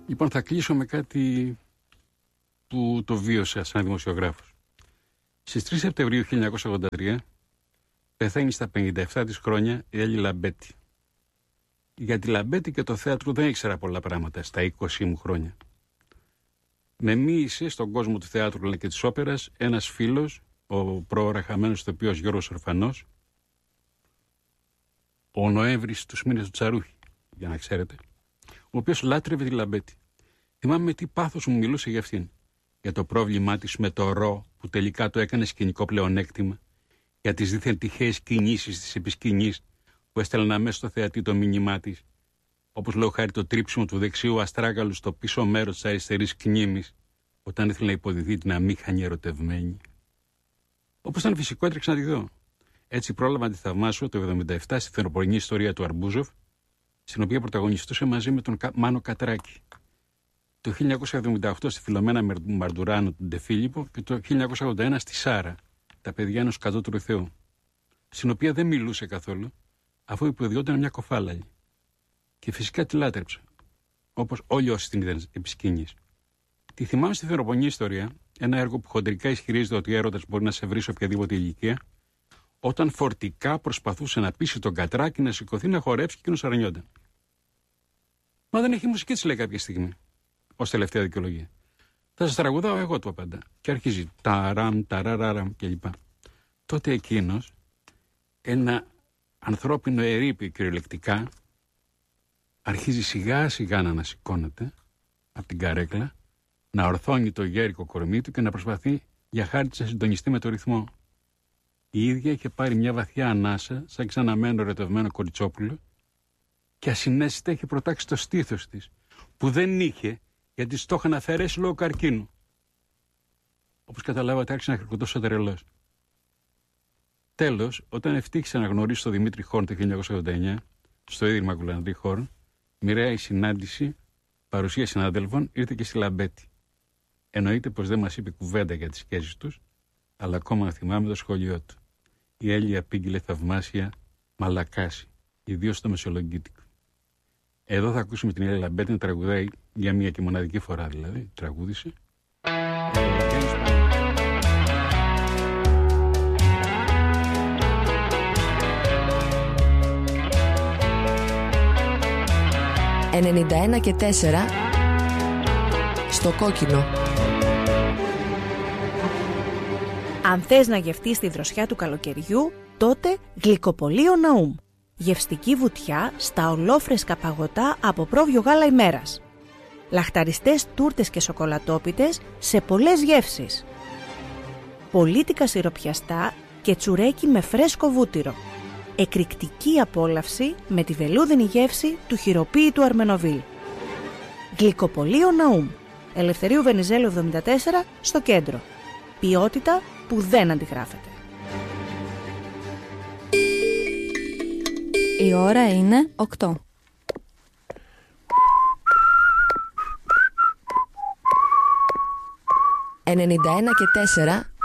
Λοιπόν, θα κλείσω με κάτι που το βίωσα σαν δημοσιογράφος. Στις 3 Σεπτεμβρίου 1983 πεθαίνει στα 57 της χρόνια η Έλλη Λαμπέτη. Για τη Λαμπέτη και το θέατρο δεν ήξερα πολλά πράγματα στα 20 μου χρόνια. Με μοίησε στον κόσμο του θεάτρου αλλά και της όπερας ένας φίλος, ο πρόωρα χαμένος ηθοποιός Γιώργος Ορφανός, ο Νοέμβρης τους μήνες του Τσαρούχη, για να ξέρετε, ο οποίος λάτρευε τη Λαμπέτη. Θυμάμαι με τι πάθος μου μιλούσε για αυτήν. Για το πρόβλημά της με το ρο που τελικά το έκανε σκηνικό πλεονέκτημα, για τις δίθεν τυχαίες κινήσεις της επισκηνής που έστελναν αμέσως στο θεατή το μήνυμά της, όπως λόγω χάρη το τρίψιμο του δεξιού αστράγαλου στο πίσω μέρος της αριστερής κνήμης, όταν ήθελε να υποδηθεί την αμήχανη ερωτευμένη. Όπως ήταν φυσικό, έτρεξα να τη δω. Έτσι πρόλαβα να τη θαυμάσω το 1977 στη θεατροπορεινή ιστορία του Αρμπούζοφ, στην οποία πρωταγωνιστούσε μαζί με τον Μάνο Κατράκη. Το 1978 στη Φιλομένα Μαρντουράνο του Ντεφίλιππο και το 1981 στη Σάρα, τα παιδιά ενός κατώτερου θεού, στην οποία δεν μιλούσε καθόλου, αφού υποδιόταν μια κοφάλαλη. Και φυσικά τη λάτρεψα, όπως όλοι όσοι την είδαν επί σκηνής. Τη θυμάμαι στη θεατροπορεινή ιστορία, ένα έργο που χοντρικά ισχυρίζεται ότι ο έρωτας μπορεί να σε βρει σε οποιαδήποτε ηλικία, όταν φορτικά προσπαθούσε να πείσει τον Κατράκη να σηκωθεί να χορέψει και εκείνος αρνιόταν. Μα δεν έχει μουσική, της λέει κάποια στιγμή, ως τελευταία δικαιολογία. Θα σας τραγουδάω εγώ, του απαντά. Και αρχίζει ταράμ, ταραραραμ κλπ. Τότε εκείνος, ένα ανθρώπινο ερείπιο κυριολεκτικά, αρχίζει σιγά σιγά να ανασηκώνεται από την καρέκλα, να ορθώνει το γέρικο κορμί του και να προσπαθεί για χάρη της να συντονιστεί με το ρυθμό. Η ίδια είχε πάρει μια βαθιά ανάσα, σαν ξαναμένο ερωτευμένο κοριτσόπουλο, και ασυναίσθητα είχε προτάξει το στήθος της, που δεν είχε, γιατί στο είχαν αφαιρέσει λόγω καρκίνου. Όπως καταλάβατε, άρχισε να χρηκοτώσει ο τρελός. Τέλος, όταν ευτύχησε να γνωρίσει τον Δημήτρη Χόρν το 1989, στο Ίδρυμα Γκουλανδί Χόρν, μοιραία η συνάντηση, παρουσία συνάδελφων, ήρθε και στη Λαμπέτη. Εννοείται πως δεν μας είπε κουβέντα για τις σχέσεις τους, αλλά ακόμα θυμάμαι το σχόλιο του. Η Έλλη απήγγειλε θαυμάσια μαλακάση, ιδίως στο Μεσολογγίτικο. Εδώ θα ακούσουμε την Έλλη Λαμπέτη να τραγουδάει για μία και μοναδική φορά, δηλαδή. Τραγούδισε. «91 και 4» στο κόκκινο. Αν θες να γευτείς τη δροσιά του καλοκαιριού, τότε Γλυκοπωλείο Ναούμ. Γευστική βουτιά στα ολόφρεσκα παγωτά από πρόβιο γάλα ημέρας. Λαχταριστές τούρτες και σοκολατόπιτες σε πολλές γεύσεις. Πολίτικα σιροπιαστά και τσουρέκι με φρέσκο βούτυρο. Εκρηκτική απόλαυση με τη βελούδινη γεύση του χειροποίητου Αρμενοβίλ. Γλυκοπωλείο Ναούμ. Ελευθερίου Βενιζέλου 74 στο κέντρο. Ποιότητα που δεν αντιγράφεται. Η ώρα είναι 8. «91 και 4»